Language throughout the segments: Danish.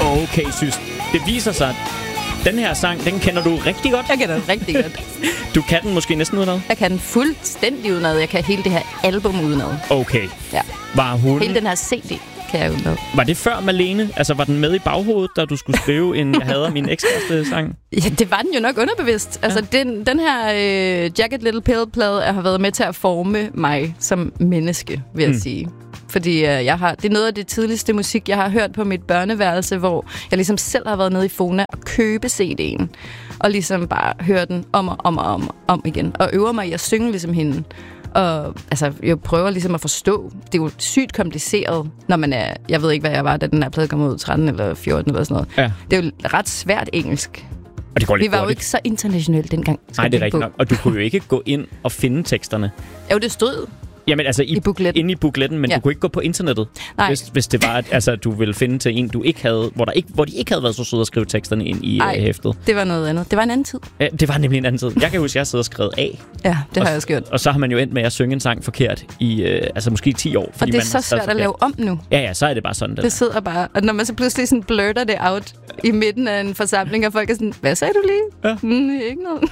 Okay, synes. Det viser sig, at den her sang, den kender du rigtig godt. Jeg kender den rigtig godt. Du kan den måske næsten udenad? Jeg kan den fuldstændig udenad. Jeg kan hele det her album udenad. Okay. Ja. Var hun... Hele den her CD kan jeg udenad. Var det før Malene? Altså, var den med i baghovedet, da du skulle skrive en Jeg hader min ekskæreste-sang? Ja, det var den jo nok underbevidst. Altså, den her Jagged Little Pill-plade har været med til at forme mig som menneske, vil jeg sige. Fordi det er noget af det tidligste musik, jeg har hørt på mit børneværelse, hvor jeg ligesom selv har været nede i Fona og købe CD'en. Og ligesom bare høre den om igen. Og øver mig i at synge ligesom hende. Og altså, jeg prøver ligesom at forstå. Det er jo sygt kompliceret, når man er... Jeg ved ikke, hvad jeg var, da den her plade kom ud, 13 eller 14 eller sådan noget. Ja. Det er jo ret svært engelsk. Og det går lidt Vi var jo ikke så internationalt dengang. Nej, det er rigtigt nok. Og du kunne jo ikke gå ind og finde teksterne. Jo, det stod Jamen altså i bukletten. Inde i bukletten, men du kunne ikke gå på internettet. Nej. Hvis det var, at du ville finde til en, du ikke havde, hvor de ikke havde været så søde at skrive teksterne ind i hæftet. Det var noget andet. Det var en anden tid. Ja, det var nemlig en anden tid. Jeg kan huske, at jeg sidder og skrevet af. Ja, det har jeg også gjort. Og så har man jo endt med at synge en sang forkert i måske 10 år. Og det er så svært at lave om nu. Ja, så er det bare sådan. Det sidder bare. Og når man så pludselig sådan blurter det out i midten af en forsamling, og folk er sådan, hvad sagde du lige? Ja. Ikke noget.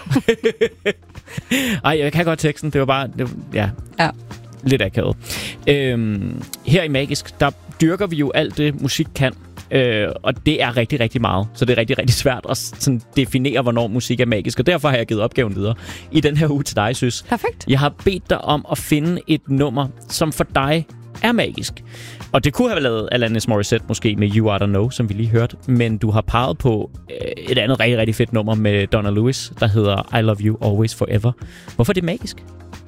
Ej, jeg kan godt teksten. Det var bare... Ja. Lidt akavet. Her i Magisk, der dyrker vi jo alt det, musik kan. Og det er rigtig, rigtig meget. Så det er rigtig, rigtig svært at sådan definere, hvornår musik er magisk. Og derfor har jeg givet opgaven videre i den her uge til dig, Søs. Perfekt. Jeg har bedt dig om at finde et nummer, som for dig er magisk. Og det kunne have lavet Alanis Morissette måske med You Oughta Know, som vi lige hørte. Men du har peget på et andet rigtig, rigtig fedt nummer med Donna Lewis, der hedder I Love You Always Forever. Hvorfor er det magisk?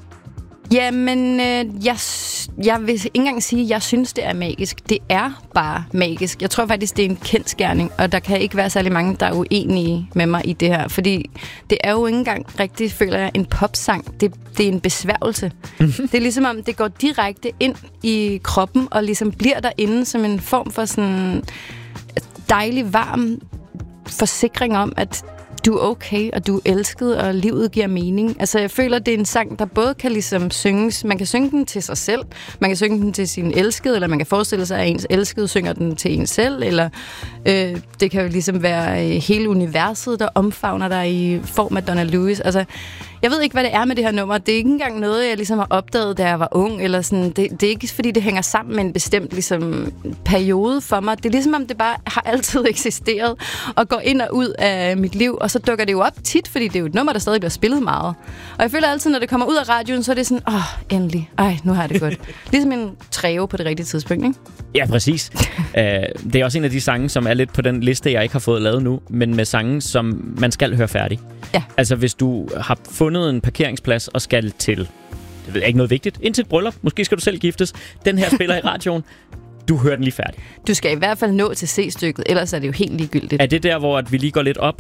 Jamen, jeg vil ikke engang sige, at jeg synes, det er magisk. Det er bare magisk. Jeg tror faktisk, det er en kendsgerning, og der kan ikke være særlig mange, der er uenige med mig i det her. Fordi det er jo ikke engang rigtig, føler jeg, en popsang. Det er en besværgelse. Det er ligesom om, det går direkte ind i kroppen, og ligesom bliver derinde som en form for sådan dejlig, varm forsikring om, at du er okay, og du er elsket, og livet giver mening. Altså, jeg føler, det er en sang, der både kan ligesom synges. Man kan synge den til sig selv, man kan synge den til sin elskede, eller man kan forestille sig, at ens elskede synger den til en selv, eller det kan jo ligesom være hele universet, der omfavner dig i form af Donna Lewis. Altså, jeg ved ikke, hvad det er med det her nummer. Det er ikke engang noget, jeg ligesom har opdaget, da jeg var ung, eller sådan. Det er ikke, fordi det hænger sammen med en bestemt ligesom, periode for mig. Det er ligesom, om det bare har altid eksisteret, og går ind og ud af mit liv, og så dukker det jo op tit, fordi det er jo et nummer, der stadig bliver spillet meget. Og jeg føler altid, når det kommer ud af radioen, så er det sådan, endelig. Ej, nu har jeg det godt. Ligesom en træve på det rigtige tidspunkt, ikke? Ja, præcis. Det er også en af de sange, som er lidt på den liste, jeg ikke har fået lavet nu, men med sange, som man skal høre færdig. Ja. Altså, hvis du har fundet en parkeringsplads og skal til, det ved jeg ikke noget vigtigt, ind til et bryllup, måske skal du selv giftes, den her spiller i radioen, du hører den lige færdig. Du skal i hvert fald nå til C-stykket, ellers er det jo helt ligegyldigt. Er det der, hvor vi lige går lidt op?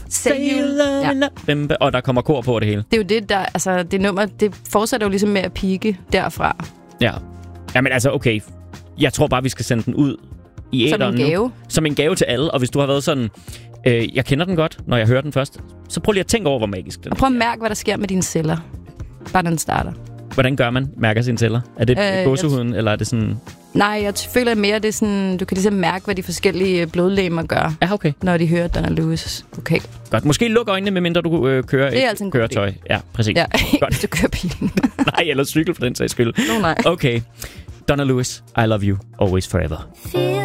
Ja. Og der kommer kor på det hele? Det er jo det, der, altså det nummer, det fortsætter jo ligesom med at pike derfra. Ja. Jamen altså, okay. Jeg tror bare, vi skal sende den ud i æteren nu. Som en gave? Som en gave til alle. Og hvis du har været sådan, jeg kender den godt, når jeg hører den først, så prøv lige at tænke over, hvor magisk den er. Og prøv at mærke, hvad der sker med dine celler. Bare den starter. Hvordan gør man? Mærker sine celler? Er det gåsehuden, eller er det sådan... Nej, jeg føler mere, det er sådan... Du kan ligesom mærke, hvad de forskellige blodlegemer gør. Ja, okay. Når de hører Donna Lewis. Okay. Godt. Måske luk øjnene, medmindre du kører et køretøj. Ja, præcis. Ja, godt. Du kører bilen. Nej, eller cykel for den sags skyld. Nej. Okay. Donna Lewis, I Love You Always Forever.